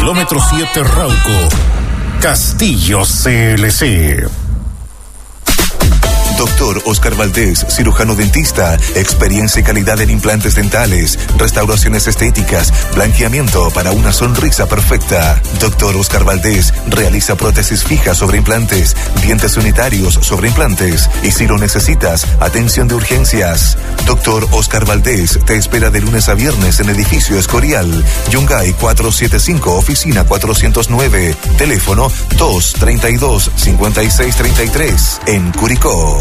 kilómetro 7 Rauco. Castillo CLC. Doctor Oscar Valdés, cirujano dentista, experiencia y calidad en implantes dentales, restauraciones estéticas, blanqueamiento para una sonrisa perfecta. Doctor Oscar Valdés realiza prótesis fijas sobre implantes, dientes unitarios sobre implantes y si lo necesitas, atención de urgencias. Doctor Oscar Valdés te espera de lunes a viernes en edificio Escorial, Yungay 475, oficina 409, teléfono 232-5633, en Curicó.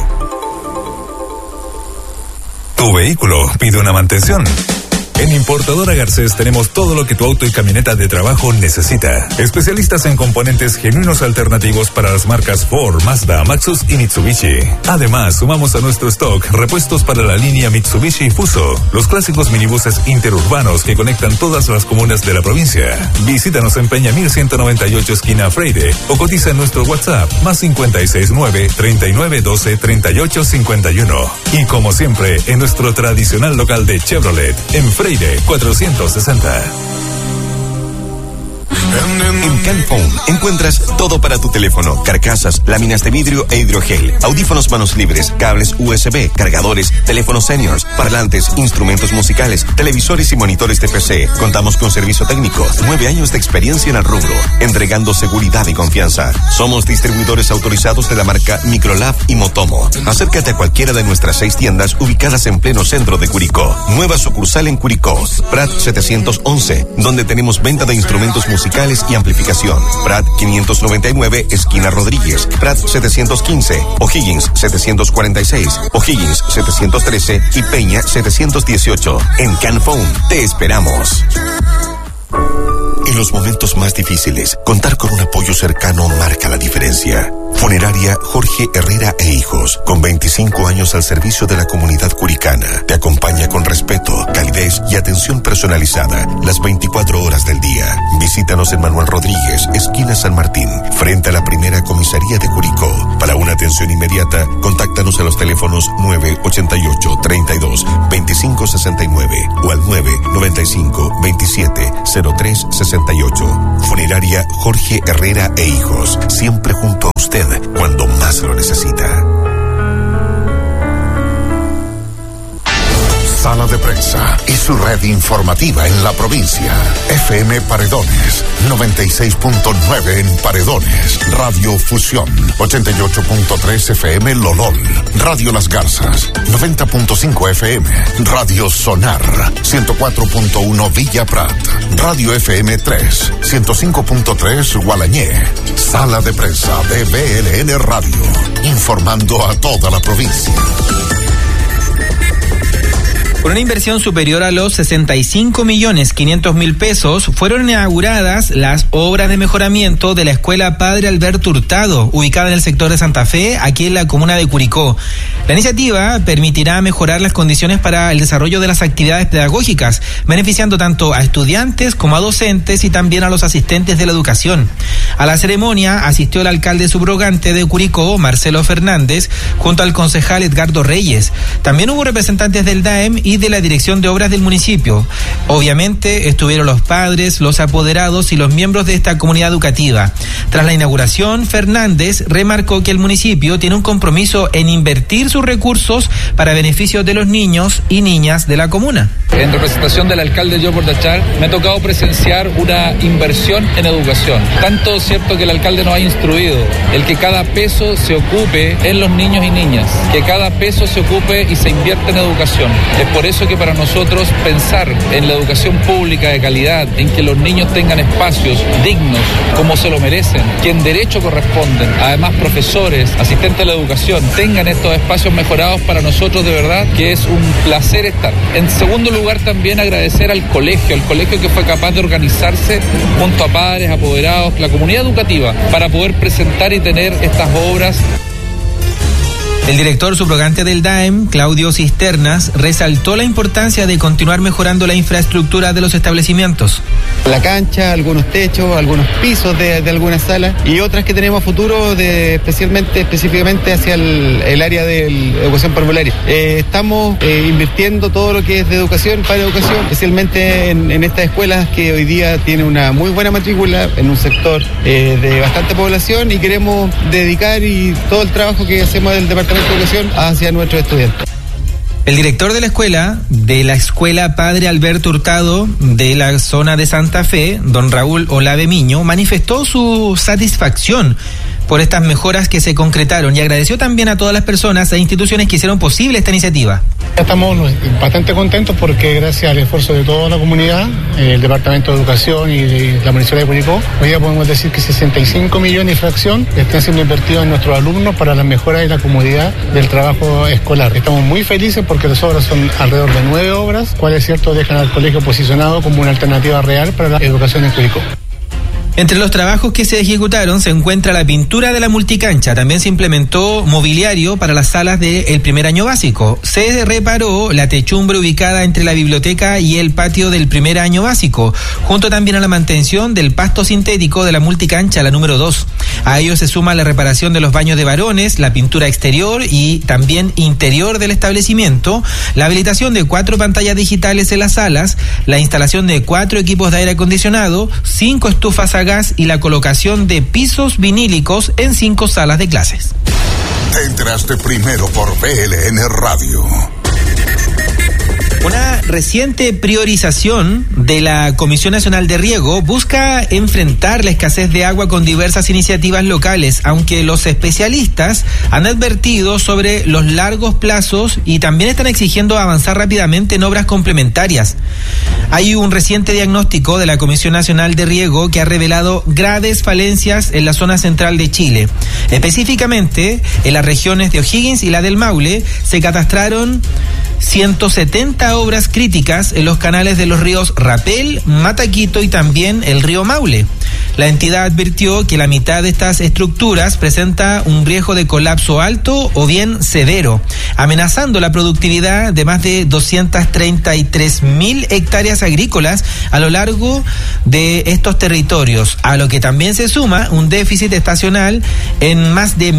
Tu vehículo pide una mantención. En Importadora Garcés tenemos todo lo que tu auto y camioneta de trabajo necesita. Especialistas en componentes genuinos alternativos para las marcas Ford, Mazda, Maxus y Mitsubishi. Además, sumamos a nuestro stock repuestos para la línea Mitsubishi Fuso, los clásicos minibuses interurbanos que conectan todas las comunas de la provincia. Visítanos en Peña 1198 esquina Freire o cotiza en nuestro WhatsApp +569 3912 3851. Y como siempre, en nuestro tradicional local de Chevrolet, en Freire 460. En Canphone encuentras todo para tu teléfono: carcasas, láminas de vidrio e hidrogel, audífonos manos libres, cables USB, cargadores, teléfonos seniors, parlantes, instrumentos musicales, televisores y monitores de PC. Contamos con servicio técnico, 9 años de experiencia en el rubro, entregando seguridad y confianza. Somos distribuidores autorizados de la marca Microlab y Motomo. Acércate a cualquiera de nuestras 6 tiendas ubicadas en pleno centro de Curicó. Nueva sucursal en Curicó, Prat 711, donde tenemos venta de instrumentos musicales y amplificación. Prat 599, esquina Rodríguez. Prat 715, O'Higgins 746, O'Higgins 713 y Peña 718. En Canphone te esperamos. En los momentos más difíciles, contar con un apoyo cercano marca la diferencia. Funeraria Jorge Herrera e Hijos, con 25 años al servicio de la comunidad curicana, te acompaña con respeto, calidez y atención personalizada las 24 horas del día. Visítanos en Manuel Rodríguez, esquina San Martín, frente a la primera comisaría de Curicó. Para una atención inmediata, contáctanos a los teléfonos 988 32 25 69 o al 995 27 03 68. Funeraria Jorge Herrera e Hijos, siempre junto a usted cuando más lo necesita. Sala de Prensa y su red informativa en la provincia. FM Paredones, 96.9 en Paredones. Radio Fusión, 88.3 FM Lolol. Radio Las Garzas, 90.5 FM. Radio Sonar, 104.1 Villa Prat. Radio FM 3, 105.3 Gualañé. Sala de Prensa de BLN Radio, informando a toda la provincia. Con una inversión superior a los 65.500.000 pesos, fueron inauguradas las obras de mejoramiento de la Escuela Padre Alberto Hurtado, ubicada en el sector de Santa Fe, aquí en la comuna de Curicó. La iniciativa permitirá mejorar las condiciones para el desarrollo de las actividades pedagógicas, beneficiando tanto a estudiantes como a docentes y también a los asistentes de la educación. A la ceremonia asistió el alcalde subrogante de Curicó, Marcelo Fernández, junto al concejal Edgardo Reyes. También hubo representantes del DAEM y de la Dirección de Obras del municipio. Obviamente estuvieron los padres, los apoderados y los miembros de esta comunidad educativa. Tras la inauguración, Fernández remarcó que el municipio tiene un compromiso en invertir sus recursos para beneficio de los niños y niñas de la comuna. En representación del alcalde Joe Bordachar, me ha tocado presenciar una inversión en educación. Tanto cierto que el alcalde nos ha instruido el que cada peso se ocupe en los niños y niñas, que cada peso se ocupe y se invierta en educación. Es por eso que para nosotros pensar en la educación pública de calidad, en que los niños tengan espacios dignos como se lo merecen, que en derecho corresponden, además profesores, asistentes de la educación, tengan estos espacios mejorados, para nosotros de verdad que es un placer estar. En segundo lugar, también agradecer al colegio que fue capaz de organizarse junto a padres, apoderados, la comunidad educativa, para poder presentar y tener estas obras. El director subrogante del DAEM, Claudio Cisternas, resaltó la importancia de continuar mejorando la infraestructura de los establecimientos. La cancha, algunos techos, algunos pisos de algunas salas y otras que tenemos a futuro específicamente hacia el área de educación parvularia. Estamos invirtiendo todo lo que es de educación para educación, especialmente en estas escuelas que hoy día tienen una muy buena matrícula en un sector de bastante población y queremos dedicar y todo el trabajo que hacemos del Departamento de Educación hacia nuestros estudiantes. El director de la escuela Padre Alberto Hurtado de la zona de Santa Fe, don Raúl Olave Miño, manifestó su satisfacción por estas mejoras que se concretaron y agradeció también a todas las personas e instituciones que hicieron posible esta iniciativa. Estamos bastante contentos porque gracias al esfuerzo de toda la comunidad, el Departamento de Educación y la Municipalidad de Curicó, hoy día podemos decir que 65 millones y fracción están siendo invertidos en nuestros alumnos para la mejora y la comodidad del trabajo escolar. Estamos muy felices porque las obras son alrededor de 9 obras, cuales es cierto dejan al colegio posicionado como una alternativa real para la educación en Curicó. Entre los trabajos que se ejecutaron se encuentra la pintura de la multicancha. También se implementó mobiliario para las salas del primer año básico. Se reparó la techumbre ubicada entre la biblioteca y el patio del primer año básico, junto también a la mantención del pasto sintético de la multicancha, la número 2. A ello se suma la reparación de los baños de varones, la pintura exterior y también interior del establecimiento, la habilitación de 4 pantallas digitales en las salas, la instalación de 4 equipos de aire acondicionado, 5 estufas a gas y la colocación de pisos vinílicos en 5 salas de clases. Te enteraste primero por BLN Radio. Una reciente priorización de la Comisión Nacional de Riego busca enfrentar la escasez de agua con diversas iniciativas locales, aunque los especialistas han advertido sobre los largos plazos y también están exigiendo avanzar rápidamente en obras complementarias. Hay un reciente diagnóstico de la Comisión Nacional de Riego que ha revelado graves falencias en la zona central de Chile. Específicamente, en las regiones de O'Higgins y la del Maule se catastraron 170 obras críticas en los canales de los ríos Rapel, Mataquito y también el río Maule. La entidad advirtió que la mitad de estas estructuras presenta un riesgo de colapso alto o bien severo, amenazando la productividad de más de 233.000 hectáreas agrícolas a lo largo de estos territorios, a lo que también se suma un déficit estacional en más de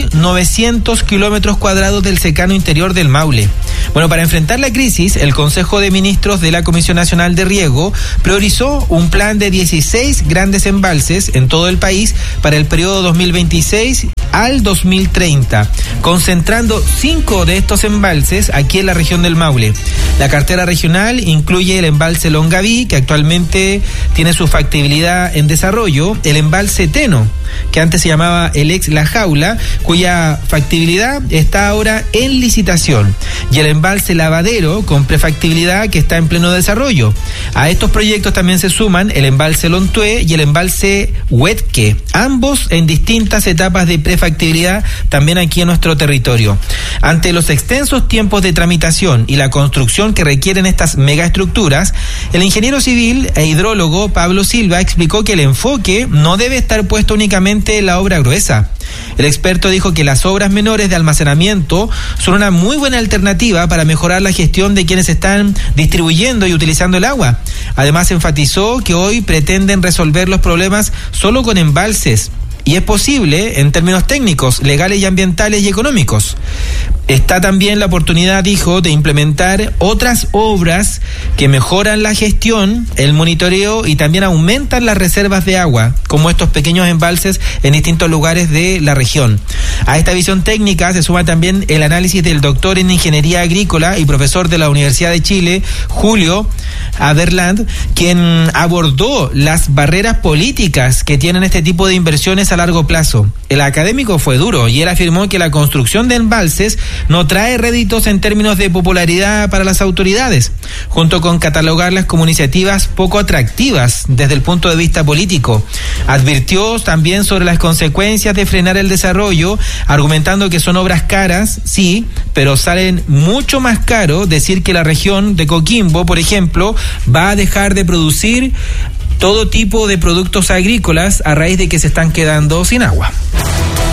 1.900 kilómetros cuadrados del secano interior del Maule. Bueno, para enfrentar la crisis, el Consejo de Ministros de la Comisión Nacional de Riego priorizó un plan de 16 grandes embalses en todo el país para el periodo 2026 al 2030, concentrando 5 de estos embalses aquí en la región del Maule. La cartera regional incluye el embalse Longaví, que actualmente tiene su factibilidad en desarrollo, el embalse Teno, que antes se llamaba el ex La Jaula, cuya factibilidad está ahora en licitación, y el embalse Lavadero, con prefactibilidad, que está en pleno desarrollo. A estos proyectos también se suman el embalse Lontué y el embalse Huetque, ambos en distintas etapas de prefactibilidad también aquí en nuestro territorio. Ante los extensos tiempos de tramitación y la construcción que requieren estas megaestructuras, el ingeniero civil e hidrólogo Pablo Silva explicó que el enfoque no debe estar puesto únicamente en la obra gruesa. El experto dijo que las obras menores de almacenamiento son una muy buena alternativa para mejorar la gestión de quienes están distribuyendo y utilizando el agua. Además, enfatizó que hoy pretenden resolver los problemas solo con embalses. Y es posible en términos técnicos, legales y ambientales y económicos. Está también la oportunidad, dijo, de implementar otras obras que mejoran la gestión, el monitoreo y también aumentan las reservas de agua, como estos pequeños embalses en distintos lugares de la región. A esta visión técnica se suma también el análisis del doctor en Ingeniería Agrícola y profesor de la Universidad de Chile, Julio Aderland, quien abordó las barreras políticas que tienen este tipo de inversiones a largo plazo. El académico fue duro y él afirmó que la construcción de embalses no trae réditos en términos de popularidad para las autoridades, junto con catalogarlas como iniciativas poco atractivas desde el punto de vista político. Advirtió también sobre las consecuencias de frenar el desarrollo, argumentando que son obras caras, sí, pero salen mucho más caro decir que la región de Coquimbo, por ejemplo, va a dejar de producir todo tipo de productos agrícolas a raíz de que se están quedando sin agua.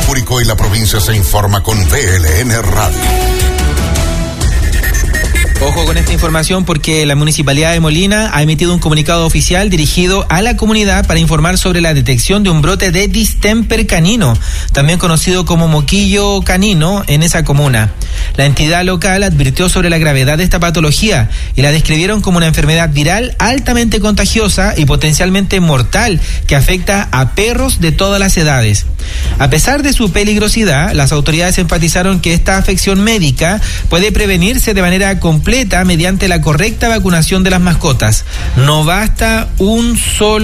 Curicó y la provincia se informa con VLN Radio. Ojo con esta información porque la Municipalidad de Molina ha emitido un comunicado oficial dirigido a la comunidad para informar sobre la detección de un brote de distemper canino, también conocido como moquillo canino, en esa comuna. La entidad local advirtió sobre la gravedad de esta patología y la describieron como una enfermedad viral altamente contagiosa y potencialmente mortal que afecta a perros de todas las edades. A pesar de su peligrosidad, las autoridades enfatizaron que esta afección médica puede prevenirse de manera completa mediante la correcta vacunación de las mascotas. No basta una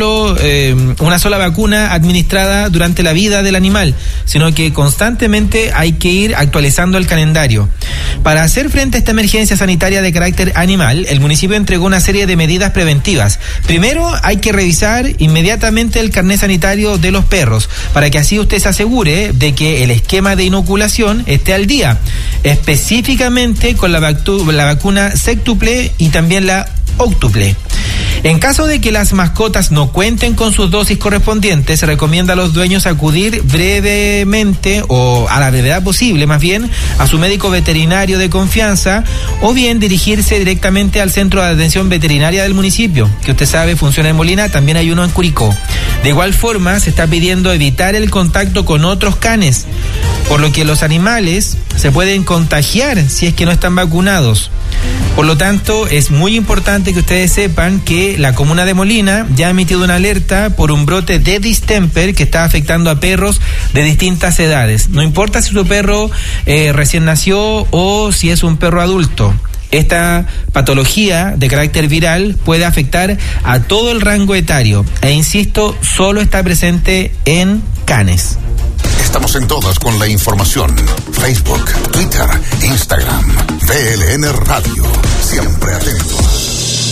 sola vacuna administrada durante la vida del animal, sino que constantemente hay que ir actualizando el calendario. Para hacer frente a esta emergencia sanitaria de carácter animal, el municipio entregó una serie de medidas preventivas. Primero, hay que revisar inmediatamente el carnet sanitario de los perros, para que así usted se asegure de que el esquema de inoculación esté al día, específicamente con la vacuna sextuple y también la óctuple. En caso de que las mascotas no cuenten con sus dosis correspondientes, se recomienda a los dueños acudir brevemente o a la brevedad posible, más bien, a su médico veterinario de confianza o bien dirigirse directamente al centro de atención veterinaria del municipio, que usted sabe funciona en Molina, también hay uno en Curicó. De igual forma, se está pidiendo evitar el contacto con otros canes, por lo que los animales se pueden contagiar si es que no están vacunados. Por lo tanto, es muy importante que ustedes sepan que la comuna de Molina ya ha emitido una alerta por un brote de distemper que está afectando a perros de distintas edades. No importa si su perro recién nació o si es un perro adulto. Esta patología de carácter viral puede afectar a todo el rango etario e, insisto, solo está presente en canes. Estamos en todas con la información. Facebook, Twitter, Instagram, VLN Radio. Siempre atentos.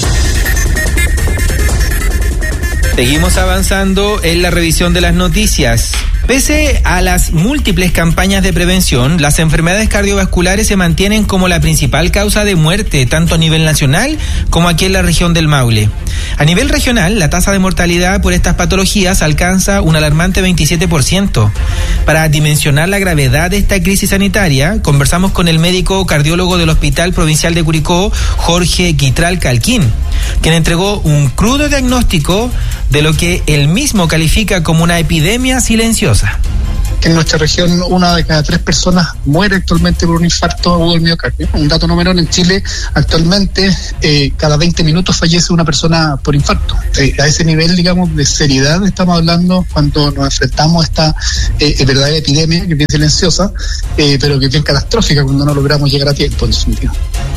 Seguimos avanzando en la revisión de las noticias. Pese a las múltiples campañas de prevención, las enfermedades cardiovasculares se mantienen como la principal causa de muerte, tanto a nivel nacional como aquí en la región del Maule. A nivel regional, la tasa de mortalidad por estas patologías alcanza un alarmante 27%. Para dimensionar la gravedad de esta crisis sanitaria, conversamos con el médico cardiólogo del Hospital Provincial de Curicó, Jorge Quitral Calquín, quien entregó un crudo diagnóstico de lo que él mismo califica como una epidemia silenciosa. En nuestra región, 1 de cada 3 personas muere actualmente por un infarto agudo del miocardio. Un dato no menor, en Chile actualmente cada 20 minutos fallece una persona por infarto. A ese nivel, digamos, de seriedad estamos hablando cuando nos enfrentamos a esta verdadera epidemia, que es bien silenciosa, pero que es bien catastrófica cuando no logramos llegar a tiempo, en ese sentido.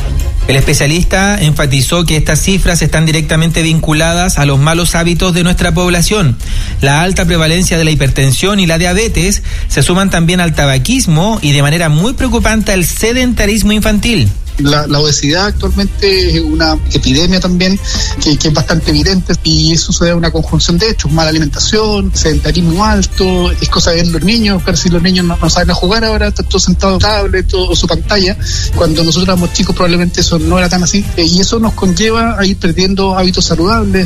El especialista enfatizó que estas cifras están directamente vinculadas a los malos hábitos de nuestra población. La alta prevalencia de la hipertensión y la diabetes se suman también al tabaquismo y de manera muy preocupante al sedentarismo infantil. La obesidad actualmente es una epidemia también que es bastante evidente, y eso se da una conjunción de hechos: mala alimentación, sedentarismo alto, es cosa de ver los niños, pero si los niños no saben a jugar ahora, están todos sentados en tablet o su pantalla. Cuando nosotros éramos chicos probablemente eso no era tan así, y eso nos conlleva a ir perdiendo hábitos saludables.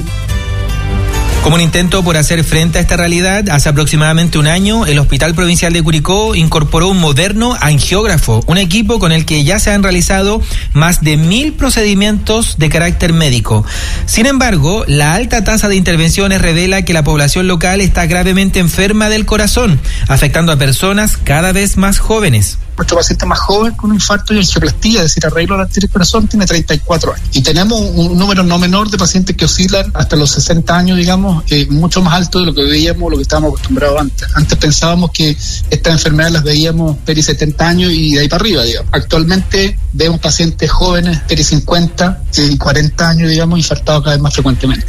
Como un intento por hacer frente a esta realidad, hace aproximadamente un año, el Hospital Provincial de Curicó incorporó un moderno angiógrafo, un equipo con el que ya se han realizado más de 1.000 procedimientos de carácter médico. Sin embargo, la alta tasa de intervenciones revela que la población local está gravemente enferma del corazón, afectando a personas cada vez más jóvenes. Nuestro paciente más joven con un infarto y angioplastía, es decir, arreglo de la arteria del corazón, tiene 34 años. Y tenemos un número no menor de pacientes que oscilan hasta los 60 años, digamos, mucho más alto de lo que veíamos, lo que estábamos acostumbrados antes. Antes pensábamos que estas enfermedades las veíamos peri 70 años y de ahí para arriba, digamos. Actualmente vemos pacientes jóvenes, peri 50 y 40 años, digamos, infartados cada vez más frecuentemente.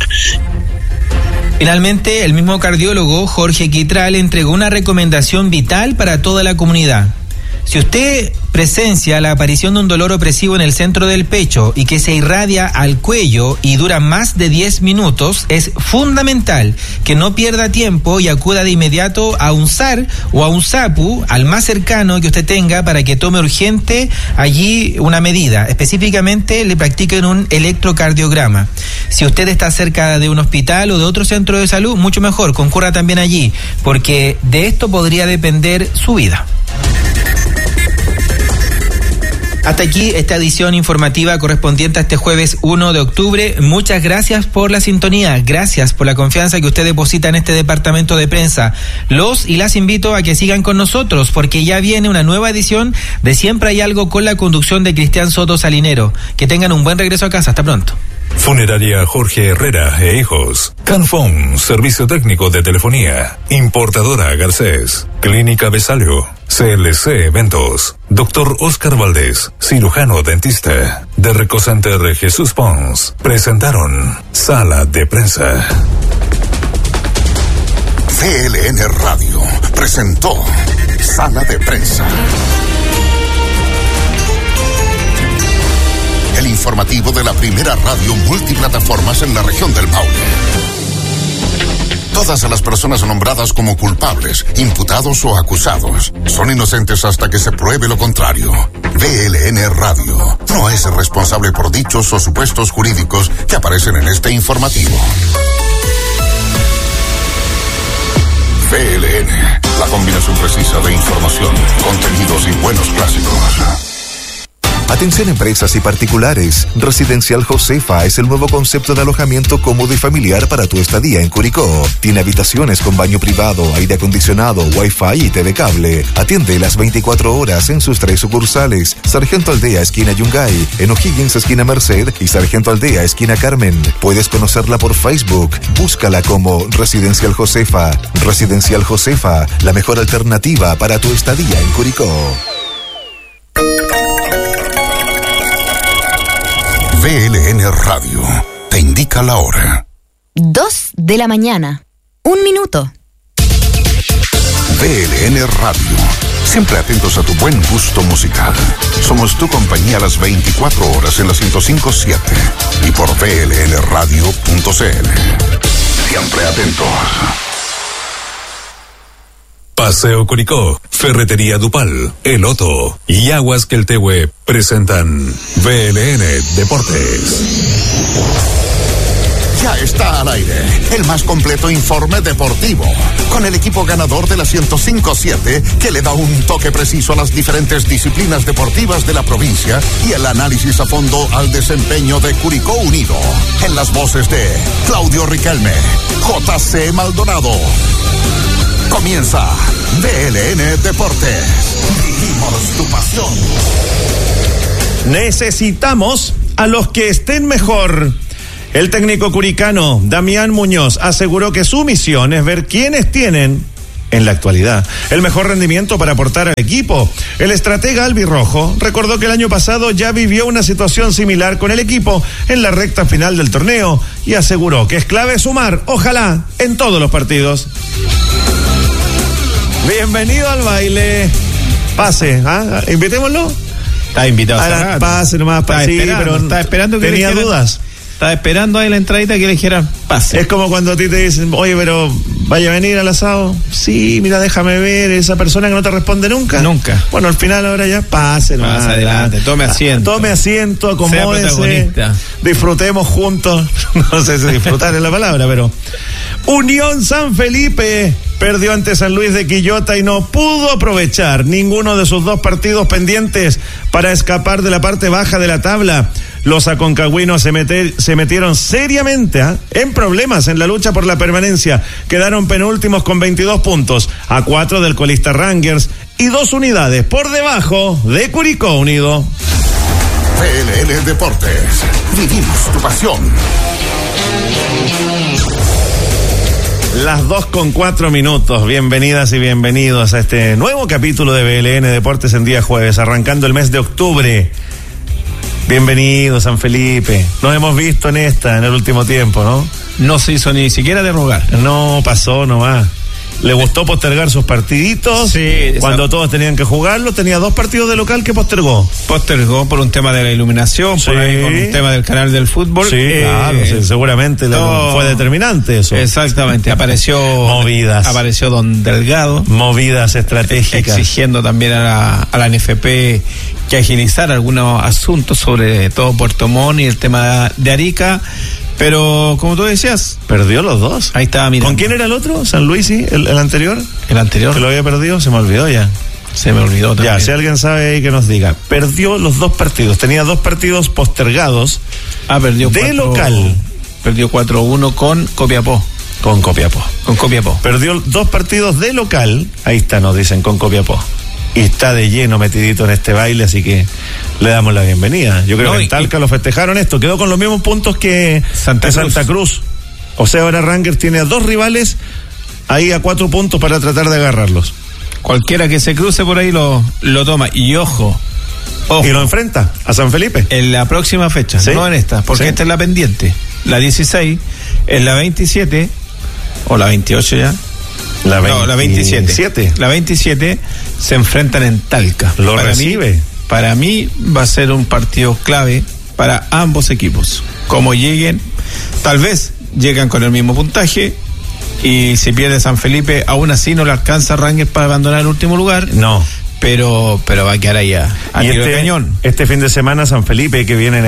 Finalmente, el mismo cardiólogo, Jorge Quitral, entregó una recomendación vital para toda la comunidad. Si usted presencia la aparición de un dolor opresivo en el centro del pecho y que se irradia al cuello y dura más de 10 minutos, es fundamental que no pierda tiempo y acuda de inmediato a un SAR o a un SAPU, al más cercano que usted tenga, para que tome urgente allí una medida. Específicamente le practiquen un electrocardiograma. Si usted está cerca de un hospital o de otro centro de salud, mucho mejor, concurra también allí, porque de esto podría depender su vida. Hasta aquí esta edición informativa correspondiente a este jueves 1 de octubre. Muchas gracias por la sintonía, gracias por la confianza que usted deposita en este departamento de prensa. Los y las invito a que sigan con nosotros, porque ya viene una nueva edición de Siempre hay algo con la conducción de Cristian Soto Salinero. Que tengan un buen regreso a casa. Hasta pronto. Funeraria Jorge Herrera e Hijos. Canfón, servicio técnico de telefonía. Importadora Garcés. Clínica Besalio. CLC Eventos. Doctor Oscar Valdés, cirujano dentista. De Recocenter Jesús Pons. Presentaron Sala de Prensa. VLN Radio presentó Sala de Prensa. El informativo de la primera radio multiplataformas en la región del Maule. Todas las personas nombradas como culpables, imputados o acusados son inocentes hasta que se pruebe lo contrario. VLN Radio no es responsable por dichos o supuestos jurídicos que aparecen en este informativo. VLN, la combinación precisa de información, contenidos y buenos clásicos. Atención empresas y particulares. Residencial Josefa es el nuevo concepto de alojamiento cómodo y familiar para tu estadía en Curicó. Tiene habitaciones con baño privado, aire acondicionado, wifi y TV cable. Atiende las 24 horas en sus 3 sucursales: Sargento Aldea, esquina Yungay, en O'Higgins, esquina Merced, y Sargento Aldea, esquina Carmen. Puedes conocerla por Facebook. Búscala como Residencial Josefa. Residencial Josefa, la mejor alternativa para tu estadía en Curicó. VLN Radio te indica la hora. 2 de la mañana. 1 minuto. VLN Radio, siempre atentos a tu buen gusto musical. Somos tu compañía a las 24 horas en la 105.7 y por vlnradio.cl. Siempre atentos. Paseo Curicó, Ferretería Dupal, El Otto y Aguas Queltehue presentan VLN Deportes. Ya está al aire el más completo informe deportivo, con el equipo ganador de la 105.7 que le da un toque preciso a las diferentes disciplinas deportivas de la provincia y el análisis a fondo al desempeño de Curicó Unido. En las voces de Claudio Riquelme, JC Maldonado. Comienza VLN Deportes. Vivimos tu pasión. Necesitamos a los que estén mejor. El técnico curicano Damián Muñoz aseguró que su misión es ver quiénes tienen, en la actualidad, el mejor rendimiento para aportar al equipo. El estratega albirrojo recordó que el año pasado ya vivió una situación similar con el equipo en la recta final del torneo y aseguró que es clave sumar, ojalá, en todos los partidos. Bienvenido al baile. Pase, invitémoslo. Está invitado. Pase nomás, estaba esperando que tenía dudas. Estaba esperando ahí la entradita que le dijeran pase. Es como cuando a ti te dicen, oye, pero ¿vaya a venir al asado? Sí, mira, déjame ver, esa persona que no te responde nunca. Nunca. Bueno, al final ahora ya pase nomás. Más adelante, tome asiento. Tome asiento, acomódese. Disfrutemos juntos. No sé si disfrutar es la palabra, pero... Unión San Felipe perdió ante San Luis de Quillota y no pudo aprovechar ninguno de sus 2 partidos pendientes para escapar de la parte baja de la tabla. Los aconcagüinos se metieron seriamente en problemas en la lucha por la permanencia. Quedaron penúltimos con 22 puntos, a 4 del colista Rangers y 2 unidades por debajo de Curicó Unido. VLN Deportes, vivimos tu pasión. Las 2:04. Bienvenidas y bienvenidos a este nuevo capítulo de VLN Deportes en día jueves, arrancando el mes de octubre. Bienvenido, San Felipe. Nos hemos visto en el último tiempo, ¿no? No se hizo ni siquiera de rogar. No, pasó nomás. le gustó postergar sus partiditos. Sí, cuando todos tenían que jugarlo, tenía 2 partidos de local que postergó. Postergó por un tema de la iluminación, por ahí con un tema del canal del fútbol. Sí, claro, seguramente fue determinante eso. Exactamente, apareció don Delgado. Movidas estratégicas. Exigiendo también a la NFP que agilizara algunos asuntos, sobre todo Puerto Montt y el tema de Arica. Pero, como tú decías, perdió los 2. Ahí estaba mirando. ¿Con quién era el otro? ¿San Luis, sí? ¿El anterior? El anterior. Que lo había perdido, se me olvidó ya. Se me olvidó también. Ya, si alguien sabe ahí que nos diga. Perdió los 2 partidos. Tenía 2 partidos postergados. Perdió de local. Perdió 4-1 con Copiapó. Con Copiapó. Perdió 2 partidos de local. Ahí está, nos dicen, con Copiapó. Y está de lleno metidito en este baile, así que le damos la bienvenida. Yo creo que en Talca lo festejaron esto. Quedó con los mismos puntos que Santa Cruz. O sea, ahora Rangers tiene a 2 rivales ahí a 4 puntos para tratar de agarrarlos. Cualquiera que se cruce por ahí lo toma. Y ojo. Y lo enfrenta a San Felipe. En la próxima fecha, ¿sí? No en esta, porque esta es la pendiente. La 16, en la 27, o la 28 ya. La 27. La 27 se enfrentan en Talca. Para mí va a ser un partido clave para ambos equipos. Como lleguen, tal vez llegan con el mismo puntaje, y si pierde San Felipe, aún así no le alcanza a Rangers para abandonar el último lugar. No. Pero va a quedar ahí a tiro de cañón. Este fin de semana San Felipe, que viene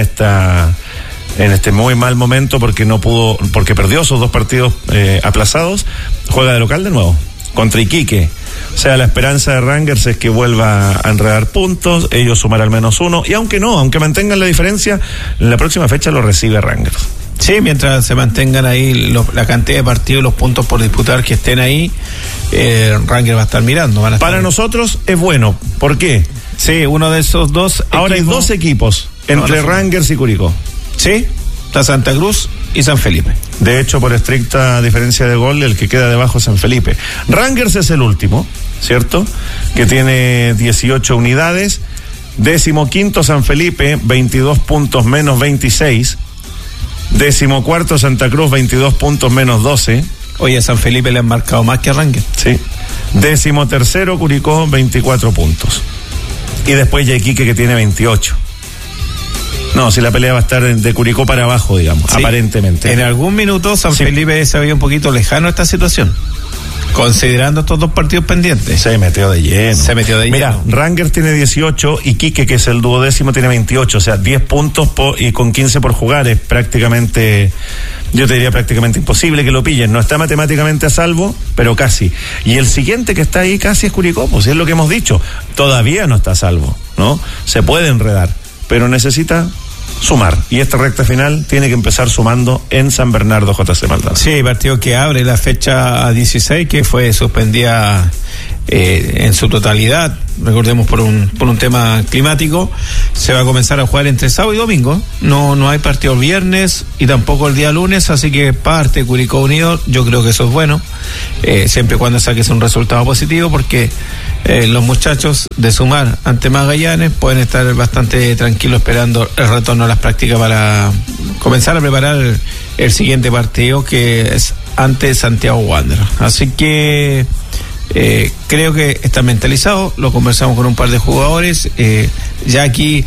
en este muy mal momento porque perdió esos 2 partidos aplazados, juega de local de nuevo contra Iquique. O sea, la esperanza de Rangers es que vuelva a enredar puntos, ellos sumar al menos 1, y aunque mantengan la diferencia, en la próxima fecha lo recibe Rangers. Sí, mientras se mantengan ahí la cantidad de partidos y los puntos por disputar que estén ahí, Rangers va a estar mirando. Para nosotros es bueno. ¿Por qué? Sí, uno de esos 2 ahora hay 2 equipos entre Rangers y Curicó. Sí, está Santa Cruz y San Felipe. De hecho, por estricta diferencia de gol, el que queda debajo es San Felipe. Rangers es el último, ¿cierto? Que tiene 18 unidades. 15º San Felipe, 22 puntos menos 26. 14º Santa Cruz, 22 puntos menos 12. Oye, a San Felipe le han marcado más que a Rangers. Sí. 13º Curicó, 24 puntos. Y después ya Iquique, que tiene 28. No, si la pelea va a estar de Curicó para abajo, digamos, sí, aparentemente. En algún minuto San Felipe se veía un poquito lejano a esta situación, considerando estos 2 partidos pendientes. Se metió de lleno. Mira, Rangers tiene 18 y Iquique, que es el 12º, tiene 28. O sea, 10 puntos y con 15 por jugar. Es prácticamente, yo te diría prácticamente imposible que lo pillen. No está matemáticamente a salvo, pero casi. Y el siguiente que está ahí casi es Curicó, pues es lo que hemos dicho. Todavía no está a salvo, ¿no? Se puede enredar, pero necesita sumar, y esta recta final tiene que empezar sumando en San Bernardo, JC Maldonado. Sí, partido que abre la fecha 16, que fue suspendida en su totalidad, recordemos por un tema climático. Se va a comenzar a jugar entre sábado y domingo. No hay partido el viernes y tampoco el día lunes, así que parte Curicó Unido. Yo creo que eso es bueno, siempre y cuando saques un resultado positivo, porque los muchachos de sumar ante Magallanes pueden estar bastante tranquilos esperando el retorno a las prácticas para comenzar a preparar el siguiente partido, que es ante Santiago Wanderers. Así que creo que está mentalizado. Lo conversamos con un par de jugadores. Ya aquí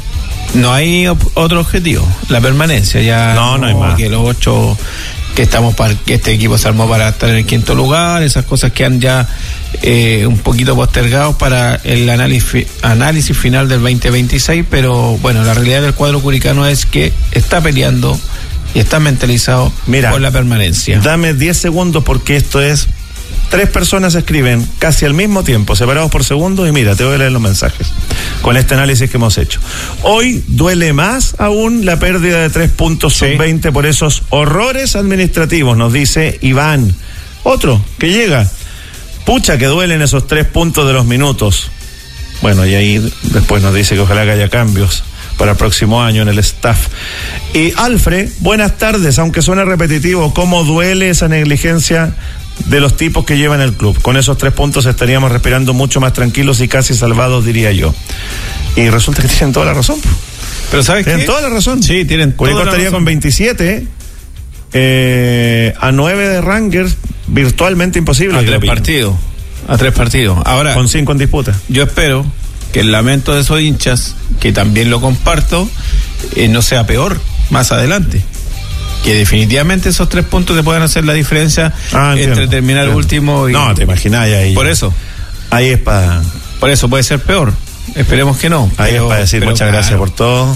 no hay otro objetivo, la permanencia. Ya no hay más. Que los 8 que estamos que este equipo se armó para estar en el 5º lugar, esas cosas que han ya un poquito postergados para el análisis final del 2026, pero bueno, la realidad del cuadro curicano es que está peleando y está mentalizado por la permanencia. Dame 10 segundos porque esto es 3 personas escriben casi al mismo tiempo, separados por segundos, y mira, te voy a leer los mensajes con este análisis que hemos hecho. Hoy duele más aún la pérdida de 3 puntos sub-20 por esos horrores administrativos, nos dice Iván. Otro que llega, pucha que duelen esos 3 puntos de los minutos. Bueno, y ahí después nos dice que ojalá que haya cambios para el próximo año en el staff. Y Alfred, buenas tardes, aunque suene repetitivo, ¿cómo duele esa negligencia de los tipos que llevan el club? Con esos 3 puntos estaríamos respirando mucho más tranquilos y casi salvados, diría yo. Y resulta que tienen toda la razón. Pero ¿sabes qué? Tienen toda la razón. Sí, tienen toda la razón. Curicó estaría con 27, a 9 de Rangers, virtualmente imposible. A 3 partidos. Ahora, con 5 en disputa. Yo espero que el lamento de esos hinchas, que también lo comparto, no sea peor más adelante. Que definitivamente esos 3 puntos te puedan hacer la diferencia entre terminar último y... No, te imaginas ahí. Por eso. Ahí es para... Por eso puede ser peor. Esperemos que no. Ahí es para decir muchas gracias por todo.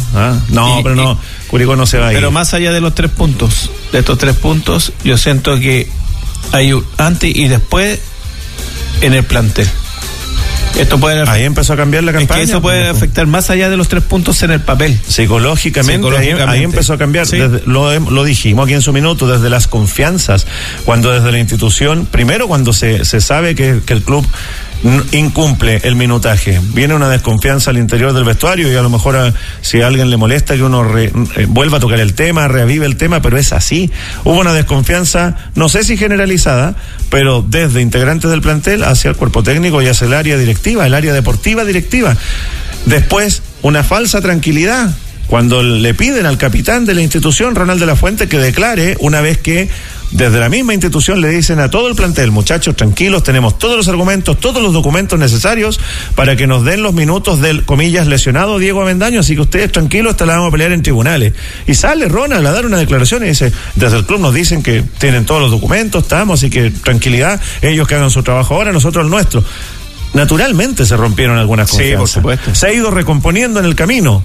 Curicó no se va a ir. Pero más allá de los 3 puntos, de estos 3 puntos, yo siento que hay un antes y después en el plantel. Esto puede ahí empezó a cambiar la campaña. Es que eso puede afectar más allá de los 3 puntos en el papel. Psicológicamente. Ahí empezó a cambiar. Sí. Lo dijimos aquí en su minuto, desde las confianzas, cuando desde la institución, primero cuando se sabe que el club incumple el minutaje, viene una desconfianza al interior del vestuario y a lo mejor si a alguien le molesta que uno vuelva a tocar el tema, reavive el tema, pero es así. Hubo una desconfianza, no sé si generalizada, pero desde integrantes del plantel hacia el cuerpo técnico y hacia el área directiva, el área deportiva directiva. Después, una falsa tranquilidad cuando le piden al capitán de la institución, Ronald de la Fuente, que declare, una vez que desde la misma institución le dicen a todo el plantel: muchachos, tranquilos, tenemos todos los argumentos, todos los documentos necesarios para que nos den los minutos del, comillas, lesionado Diego Avendaño, así que ustedes tranquilos, esta la vamos a pelear en tribunales. Y sale Ronald a dar una declaración y dice: desde el club nos dicen que tienen todos los documentos, estamos, así que tranquilidad, ellos que hagan su trabajo ahora, nosotros el nuestro. Naturalmente se rompieron algunas confianzas. Sí, por supuesto. Se ha ido recomponiendo en el camino,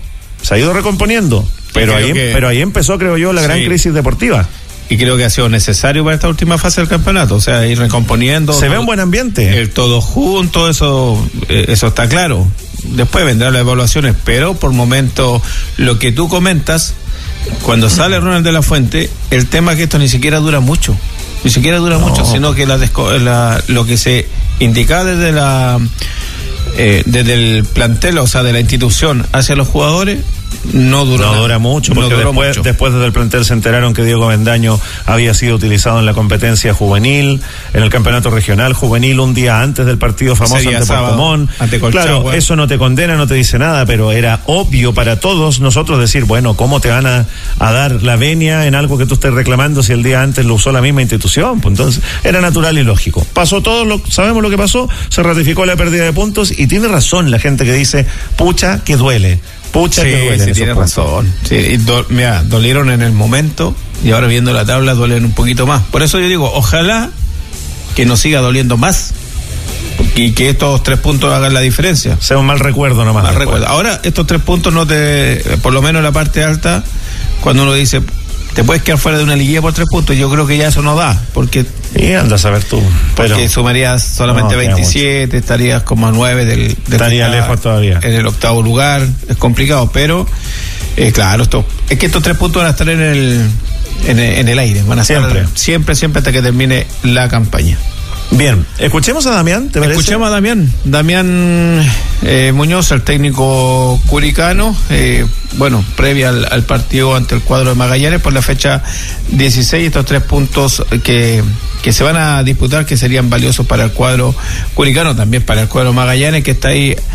pero ahí empezó, creo yo, la gran crisis deportiva. Y creo que ha sido necesario para esta última fase del campeonato, o sea, ir recomponiendo. Se ve un buen ambiente. El todo junto, eso está claro. Después vendrán las evaluaciones, pero por momento, lo que tú comentas, cuando sale Ronald de la Fuente, el tema es que esto ni siquiera dura mucho, sino que lo que se indicaba desde el plantel, o sea, de la institución hacia los jugadores, no dura mucho, porque después desde el plantel se enteraron que Diego Avendaño había sido utilizado en la competencia juvenil, en el campeonato regional juvenil, un día antes del partido famoso ante Puerto Montt. Claro, eso no te condena, no te dice nada, pero era obvio para todos nosotros decir, bueno, ¿cómo te van a dar la venia en algo que tú estés reclamando si el día antes lo usó la misma institución? Pues entonces era natural y lógico. Pasó todo, sabemos lo que pasó, se ratificó la pérdida de puntos y tiene razón la gente que dice, pucha, que duele. Sí, tiene razón. Sí, mira, dolieron en el momento y ahora viendo la tabla duelen un poquito más. Por eso yo digo, ojalá que nos siga doliendo más y que estos 3 puntos hagan la diferencia. Sea un mal recuerdo nomás. Ahora, estos 3 puntos por lo menos en la parte alta, cuando uno dice, te puedes quedar fuera de una liguilla por 3 puntos, yo creo que ya eso no da, porque... Y andas a ver tú. Porque sumarías solamente 27, estarías como a 9 estaría lejos todavía. En el 8º lugar, es complicado, pero claro, es que estos 3 puntos van a estar en el aire, van a estar siempre hasta que termine la campaña. Bien, escuchemos a Damián, ¿te parece? Escuchemos a Damián Muñoz, el técnico curicano, previa al partido ante el cuadro de Magallanes por la fecha 16, estos 3 puntos que se van a disputar, que serían valiosos para el cuadro curicano, también para el cuadro Magallanes, que está ahí